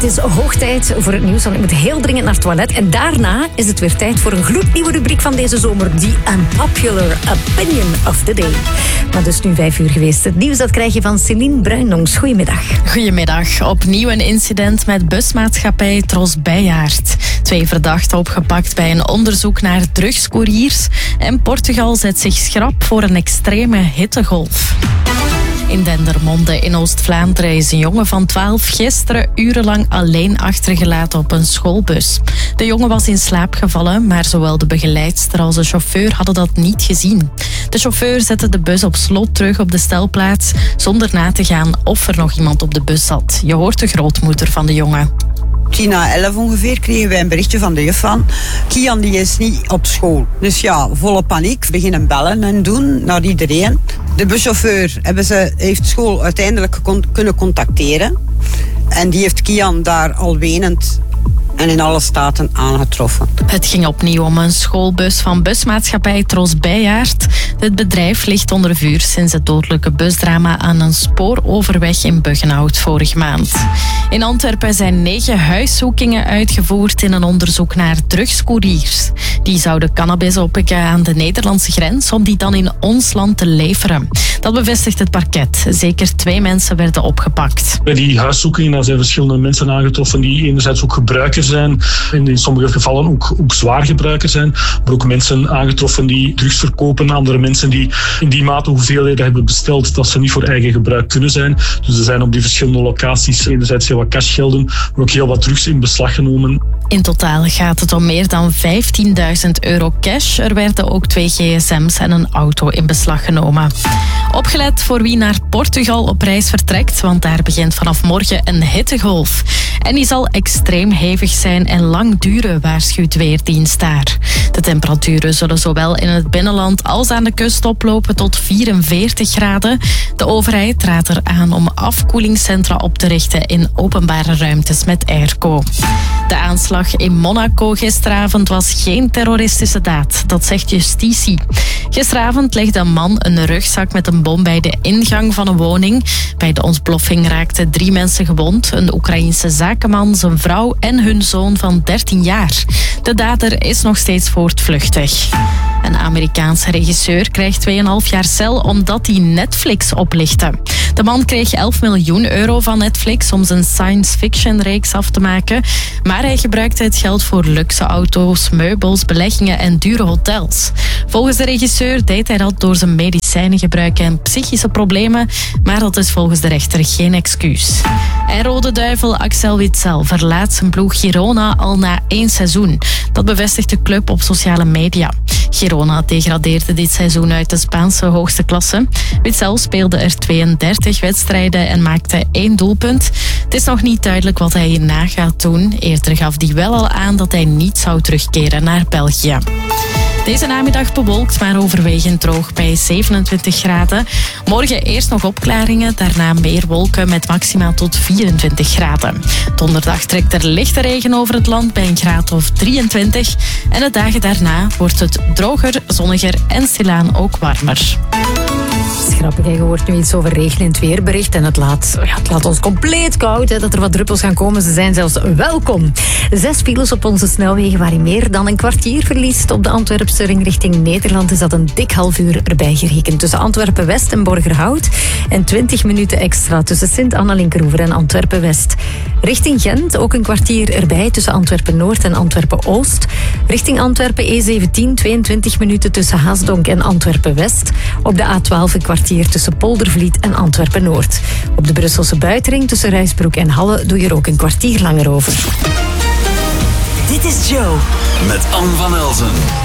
is hoog tijd voor het nieuws, want ik moet heel dringend naar het toilet. En daarna is het weer tijd voor een gloednieuwe rubriek van deze zomer. The Unpopular Opinion of the Day. Maar dus nu 5 uur geweest. Het nieuws dat krijg je van Céline Bruinongs. Goedemiddag. Goedemiddag. Opnieuw een incident met busmaatschappij Tros Bijaard. 2 verdachten opgepakt bij een onderzoek naar drugscouriers. En Portugal zet zich schrap voor een extreme hittegolf. In Dendermonde in Oost-Vlaanderen is een jongen van 12 gisteren urenlang alleen achtergelaten op een schoolbus. De jongen was in slaap gevallen, maar zowel de begeleidster als de chauffeur hadden dat niet gezien. De chauffeur zette de bus op slot terug op de stelplaats, zonder na te gaan of er nog iemand op de bus zat. Je hoort de grootmoeder van de jongen. 10:11 ongeveer kregen wij een berichtje van de juf van Kian die is niet op school. Dus ja, volle paniek. Beginnen bellen en doen naar iedereen. De buschauffeur heeft school uiteindelijk kunnen contacteren. En die heeft Kian daar al wenend en in alle staten aangetroffen. Het ging opnieuw om een schoolbus van busmaatschappij Tros Bijaard. Het bedrijf ligt onder vuur sinds het dodelijke busdrama aan een spooroverweg in Buggenhout vorige maand. In Antwerpen zijn 9 huiszoekingen uitgevoerd in een onderzoek naar drugscouriers. Die zouden cannabis oppikken aan de Nederlandse grens om die dan in ons land te leveren. Dat bevestigt het parket. Zeker 2 mensen werden opgepakt. Bij die huiszoekingen zijn verschillende mensen aangetroffen die enerzijds ook gebruikers zijn en in sommige gevallen ook zwaar gebruikers zijn. Maar ook mensen aangetroffen die drugs verkopen. Andere mensen die in die mate hoeveelheden hebben besteld dat ze niet voor eigen gebruik kunnen zijn. Dus er zijn op die verschillende locaties enerzijds heel wat cashgelden, maar ook heel wat drugs in beslag genomen. In totaal gaat het om meer dan €15.000 cash. Er werden ook 2 gsm's en een auto in beslag genomen. Opgelet voor wie naar Portugal op reis vertrekt, want daar begint vanaf morgen een hittegolf. En die zal extreem hevig zijn en lang duren, waarschuwt Weerdienst daar. De temperaturen zullen zowel in het binnenland als aan de kust oplopen tot 44 graden. De overheid raadt eraan om afkoelingscentra op te richten in openbare ruimtes met airco. De aanslag in Monaco gisteravond was geen terroristische daad, dat zegt justitie. Gisteravond legde een man een rugzak met een bom bij de ingang van een woning. Bij de ontploffing raakten 3 mensen gewond, een Oekraïense zakenman, zijn vrouw en hun zoon van 13 jaar. De dader is nog steeds voortvluchtig. Een Amerikaanse regisseur krijgt 2,5 jaar cel omdat hij Netflix oplichtte. De man kreeg €11 miljoen van Netflix om zijn science fiction reeks af te maken. Maar hij gebruikte het geld voor luxe auto's, meubels, beleggingen en dure hotels. Volgens de regisseur deed hij dat door zijn medicijnengebruik en psychische problemen. Maar dat is volgens de rechter geen excuus. En Rode Duivel Axel Witsel verlaat zijn ploeg Girona al na 1 seizoen. Dat bevestigt de club op sociale media. Girona degradeerde dit seizoen uit de Spaanse hoogste klasse. Witsel speelde er 32 wedstrijden en maakte 1 doelpunt. Het is nog niet duidelijk wat hij hierna gaat doen. Eerder gaf hij wel al aan dat hij niet zou terugkeren naar België. Deze namiddag bewolkt, maar overwegend droog bij 27 graden. Morgen eerst nog opklaringen, daarna meer wolken met maxima tot 24 graden. Donderdag trekt er lichte regen over het land bij een graad of 23. En de dagen daarna wordt het droger, zonniger en stilaan ook warmer. Grappig, je hoort nu iets over regen in het weerbericht en het laat ons compleet koud, hè, dat er wat druppels gaan komen. Ze zijn zelfs welkom. 6 files op onze snelwegen waar je meer dan een kwartier verliest. Op de Antwerpse ring richting Nederland is dat een dik half uur erbij gerekend. Tussen Antwerpen-West en Borgerhout en 20 minuten extra tussen Sint-Anna-Linkeroever en Antwerpen-West. Richting Gent ook een kwartier erbij tussen Antwerpen-Noord en Antwerpen-Oost. Richting Antwerpen E17 22 minuten tussen Haasdonk en Antwerpen-West. Op de A12 een kwartier tussen Poldervliet en Antwerpen-Noord. Op de Brusselse buitenring tussen Ruisbroek en Halle doe je er ook een kwartier langer over. Dit is Joe. Met Anne van Elzen.